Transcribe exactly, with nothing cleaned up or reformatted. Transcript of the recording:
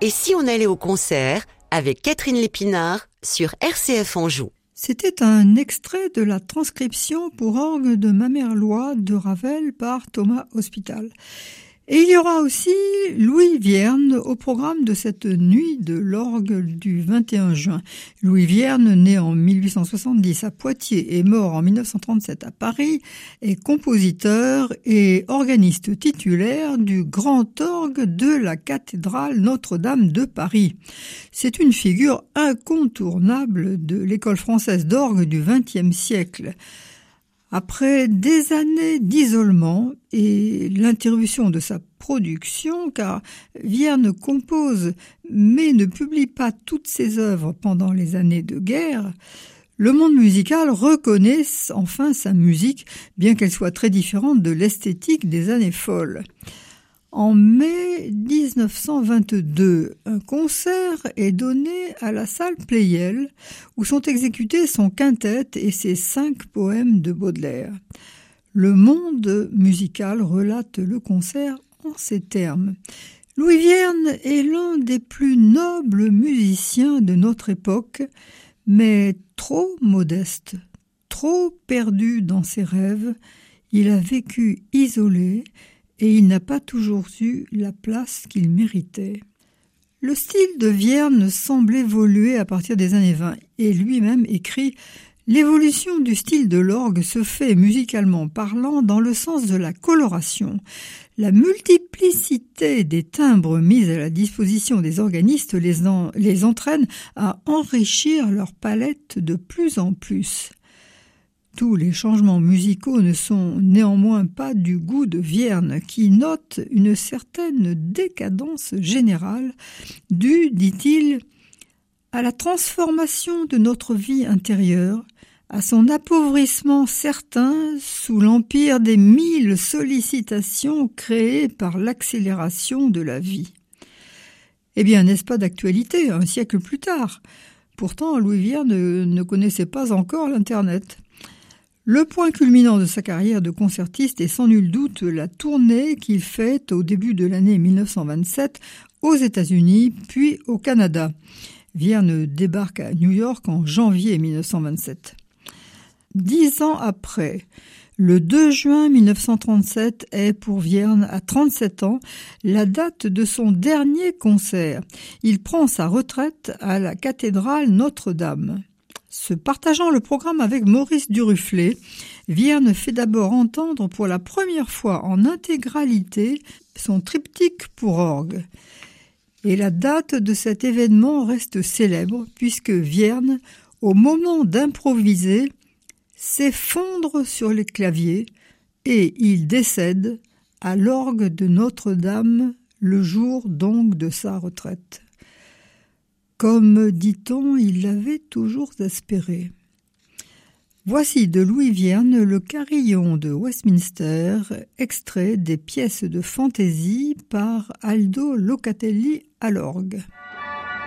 Et si on allait au concert avec Catherine Lépinard sur R C F Anjou? C'était un extrait de la transcription pour orgue de Mamerlois de Ravel par Thomas Hospital. Et il y aura aussi Louis Vierne au programme de cette nuit de l'orgue du vingt et un juin. Louis Vierne, né en mille huit cent soixante-dix à Poitiers et mort en mille neuf cent trente-sept à Paris, est compositeur et organiste titulaire du grand orgue de la cathédrale Notre-Dame de Paris. C'est une figure incontournable de l'école française d'orgue du vingtième siècle. Après des années d'isolement et l'interruption de sa production, car Vierne compose mais ne publie pas toutes ses œuvres pendant les années de guerre, le monde musical reconnaît enfin sa musique, bien qu'elle soit très différente de l'esthétique des années folles. En mai dix-neuf cent vingt-deux, un concert est donné à la salle Pleyel où sont exécutés son quintet et ses cinq poèmes de Baudelaire. Le Monde musical relate le concert en ces termes. Louis Vierne est l'un des plus nobles musiciens de notre époque, mais trop modeste, trop perdu dans ses rêves. Il a vécu isolé et il n'a pas toujours eu la place qu'il méritait. Le style de Vierne semble évoluer à partir des années vingt, et lui-même écrit « L'évolution du style de l'orgue se fait musicalement parlant dans le sens de la coloration. La multiplicité des timbres mis à la disposition des organistes les, en, les entraîne à enrichir leur palette de plus en plus. » Tous les changements musicaux ne sont néanmoins pas du goût de Vierne, qui note une certaine décadence générale due, dit-il, à la transformation de notre vie intérieure, à son appauvrissement certain sous l'empire des mille sollicitations créées par l'accélération de la vie. Eh bien, n'est-ce pas d'actualité, un siècle plus tard? Pourtant, Louis Vierne ne, ne connaissait pas encore l'Internet. Le point culminant de sa carrière de concertiste est sans nul doute la tournée qu'il fait au début de l'année mille neuf cent vingt-sept aux États-Unis puis au Canada. Vierne débarque à New York en janvier mille neuf cent vingt-sept. Dix ans après, le deux juin mille neuf cent trente-sept est pour Vierne, à trente-sept ans, la date de son dernier concert. Il prend sa retraite à la cathédrale Notre-Dame. Se partageant le programme avec Maurice Duruflé, Vierne fait d'abord entendre pour la première fois en intégralité son triptyque pour orgue. Et la date de cet événement reste célèbre puisque Vierne, au moment d'improviser, s'effondre sur les claviers et il décède à l'orgue de Notre-Dame le jour donc de sa retraite. Comme, dit-on, il l'avait toujours espéré. Voici de Louis Vierne le carillon de Westminster, extrait des pièces de fantaisie par Aldo Locatelli à l'orgue.